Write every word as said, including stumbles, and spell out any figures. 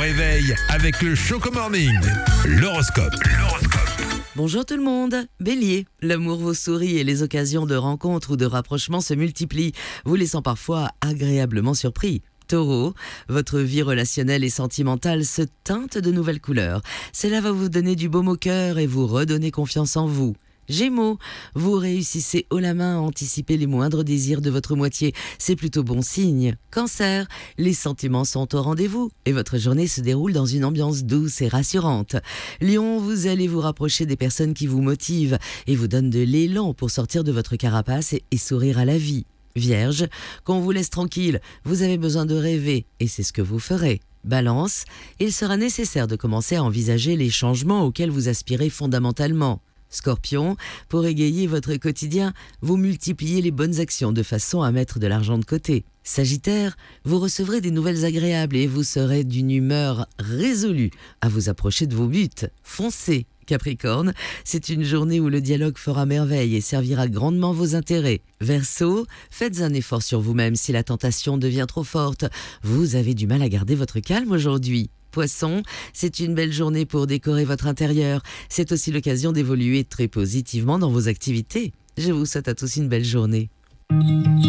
réveil avec le Choco Morning. L'horoscope. L'horoscope. Bonjour tout le monde, Bélier, l'amour vous sourit et les occasions de rencontre ou de rapprochement se multiplient, vous laissant parfois agréablement surpris. Taureau, votre vie relationnelle et sentimentale se teinte de nouvelles couleurs. Cela va vous donner du baume au cœur et vous redonner confiance en vous. Gémeaux, vous réussissez haut la main à anticiper les moindres désirs de votre moitié. C'est plutôt bon signe. Cancer, les sentiments sont au rendez-vous et votre journée se déroule dans une ambiance douce et rassurante. Lion, vous allez vous rapprocher des personnes qui vous motivent et vous donnent de l'élan pour sortir de votre carapace et, et sourire à la vie. Vierge, qu'on vous laisse tranquille, vous avez besoin de rêver et c'est ce que vous ferez. Balance, il sera nécessaire de commencer à envisager les changements auxquels vous aspirez fondamentalement. Scorpion, pour égayer votre quotidien, vous multipliez les bonnes actions de façon à mettre de l'argent de côté. Sagittaire, vous recevrez des nouvelles agréables et vous serez d'une humeur résolue à vous approcher de vos buts. Foncez. Capricorne, c'est une journée où le dialogue fera merveille et servira grandement vos intérêts. Verseau, faites un effort sur vous-même si la tentation devient trop forte. Vous avez du mal à garder votre calme aujourd'hui. Poisson, c'est une belle journée pour décorer votre intérieur. C'est aussi l'occasion d'évoluer très positivement dans vos activités. Je vous souhaite à tous une belle journée.